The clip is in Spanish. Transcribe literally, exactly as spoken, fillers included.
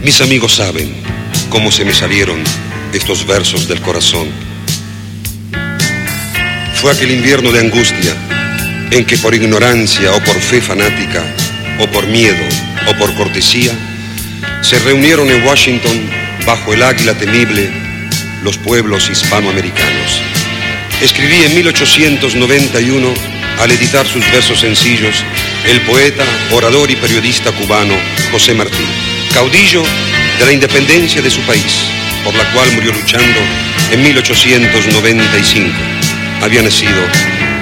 Mis amigos saben cómo se me salieron estos versos del corazón. Fue aquel invierno de angustia en que por ignorancia o por fe fanática, o por miedo o por cortesía, se reunieron en Washington bajo el águila temible los pueblos hispanoamericanos. Escribí en mil ochocientos noventa y uno, al editar sus versos sencillos, el poeta, orador y periodista cubano José Martí, caudillo de la independencia de su país, por la cual murió luchando en mil ochocientos noventa y cinco. Había nacido